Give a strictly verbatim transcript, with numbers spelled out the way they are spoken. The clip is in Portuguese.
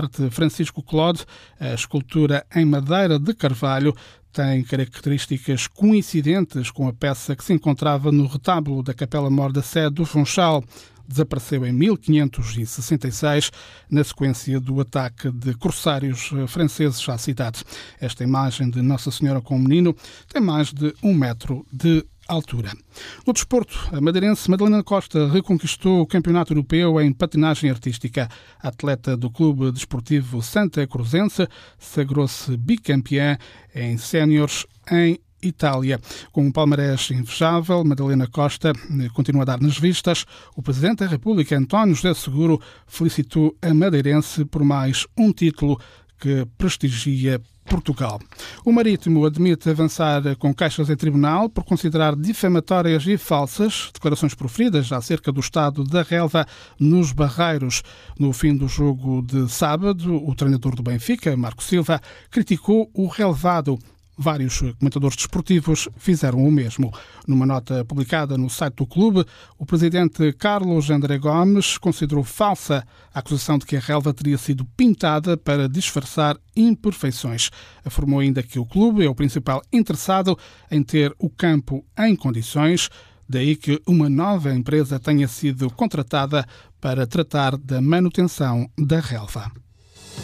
Francisco Clode, a escultura em madeira de carvalho, tem características coincidentes com a peça que se encontrava no retábulo da Capela Mor da Sé do Funchal. Desapareceu em mil quinhentos e sessenta e seis, na sequência do ataque de corsários franceses à cidade. Esta imagem de Nossa Senhora com o Menino tem mais de um metro de altura. No desporto, a madeirense Madalena Costa reconquistou o Campeonato Europeu em patinagem artística. A atleta do Clube Desportivo Santa Cruzense sagrou-se bicampeã em séniores em Itália. Com um palmarés invejável, Madalena Costa continua a dar nas vistas. O Presidente da República, António José Seguro, felicitou a madeirense por mais um título que prestigia Portugal. O Marítimo admite avançar com queixas em tribunal por considerar difamatórias e falsas declarações proferidas acerca do estado da relva nos Barreiros. No fim do jogo de sábado, o treinador do Benfica, Marco Silva, criticou o relevado. Vários comentadores desportivos fizeram o mesmo. Numa nota publicada no site do clube, o presidente Carlos André Gomes considerou falsa a acusação de que a relva teria sido pintada para disfarçar imperfeições. Afirmou ainda que o clube é o principal interessado em ter o campo em condições, daí que uma nova empresa tenha sido contratada para tratar da manutenção da relva.